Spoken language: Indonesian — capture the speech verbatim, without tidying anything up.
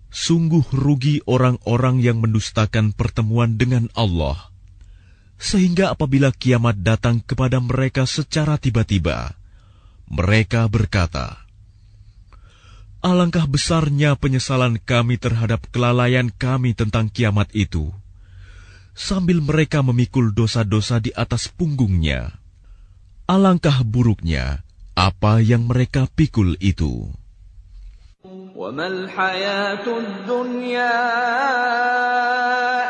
Sungguh rugi orang-orang yang mendustakan pertemuan dengan Allah, sehingga apabila kiamat datang kepada mereka secara tiba-tiba, mereka berkata, "Alangkah besarnya penyesalan kami terhadap kelalaian kami tentang kiamat itu," sambil mereka memikul dosa-dosa di atas punggungnya. Alangkah buruknya apa yang mereka pikul itu. وَمَا الْحَيَاةُ الدُّنْيَا